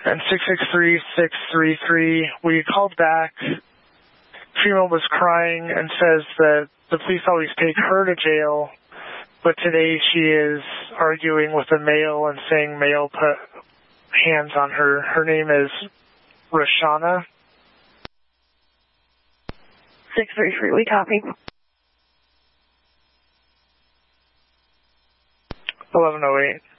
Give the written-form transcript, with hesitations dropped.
And 663-633, we called back. Female was crying and says that the police always take her to jail, but today she is arguing with a male and saying male put hands on her. Her name is Rashana. 633, we copy. 1108.